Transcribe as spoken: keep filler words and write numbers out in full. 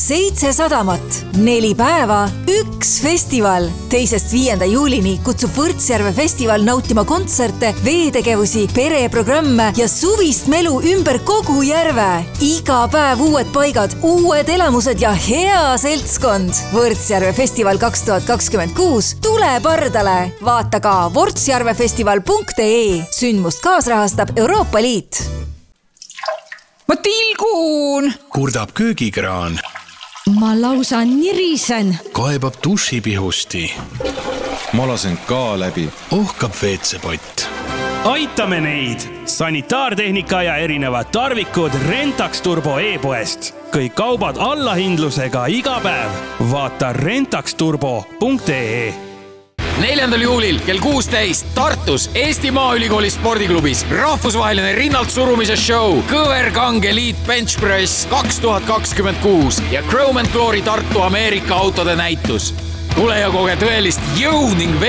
seitse sadamat, neli päeva, üks festival. Teisest viienda juulini kutsub Võrtsjärve festival nautima kontserte, veetegevusi, pereprogramme ja suvist melu ümber kogu järve. Iga päev uued paigad, uued elamused ja hea seltskond. Võrtsjärve festival kaks tuhat kakskümmend kuus. Tule pardale! Vaata ka võrtsjärvefestival punkt ee. Sündmust kaasrahastab Euroopa Liit. Ma tilgun! Kurdab köögikraan. Ma lausa nirisen. Kaebab dušipihusti. Ma lasen ka läbi. Ohkab veetsepott. Aitame neid! Sanitaartehnika ja erinevad tarvikud Rentax Turbo e-poest. Kõik kaubad allahindlusega iga päev. Vaata rentax turbo punkt ee. neljandal juulil kell kuusteist Tartus Eesti Maaülikooli spordiklubis rahvusvaheline rinnalt surumise show Kõver Kang Elite Bench Press kaks tuhat kakskümmend kuus ja Chrome and Glory Tartu Ameerika autode näitus. Tule ja koge tõelist jõu ning